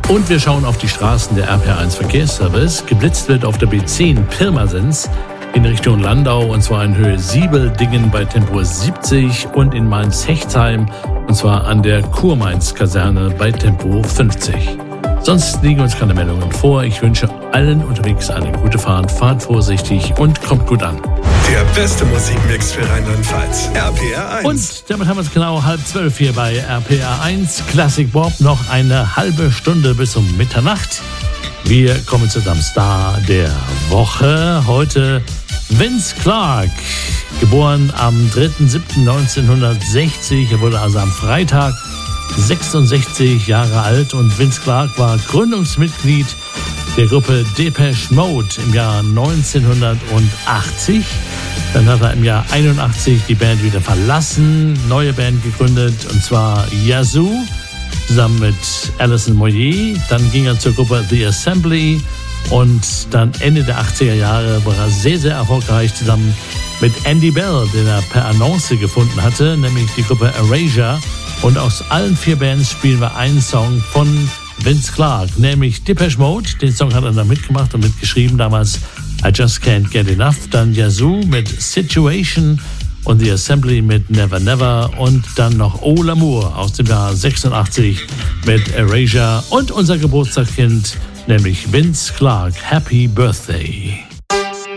Und wir schauen auf die Straßen der RPR1 Verkehrsservice. Geblitzt wird auf der B10 Pirmasens in Richtung Landau, und zwar in Höhe Siebeldingen bei Tempo 70 und in Mainz-Hechtsheim, und zwar an der Kurmainz-Kaserne bei Tempo 50. Sonst liegen uns keine Meldungen vor. Ich wünsche allen unterwegs eine gute Fahrt, fahrt vorsichtig und kommt gut an. Der beste Musikmix für Rheinland-Pfalz, RPR1. Und damit haben wir es genau 11:30 hier bei RPR1 Classic Bob. Noch eine halbe Stunde bis um Mitternacht. Wir kommen zu unserem Star der Woche. Heute Vince Clarke, geboren am 3.7.1960. Er wurde also am Freitag 66 Jahre alt, und Vince Clarke war Gründungsmitglied der Gruppe Depeche Mode im Jahr 1980. Dann hat er im Jahr 81 die Band wieder verlassen, neue Band gegründet, und zwar Yazoo, zusammen mit Alison Moyet. Dann ging er zur Gruppe The Assembly, und dann Ende der 80er Jahre war er sehr, sehr erfolgreich zusammen mit Andy Bell, den er per Annonce gefunden hatte, nämlich die Gruppe Erasure. Und aus allen 4 Bands spielen wir einen Song von Vince Clarke, nämlich Depeche Mode. Den Song hat er dann mitgemacht und mitgeschrieben, damals I Just Can't Get Enough. Dann Yazoo mit Situation und The Assembly mit Never Never. Und dann noch Oh L'Amour aus dem Jahr 86 mit Erasure. Und unser Geburtstagskind, nämlich Vince Clarke. Happy Birthday.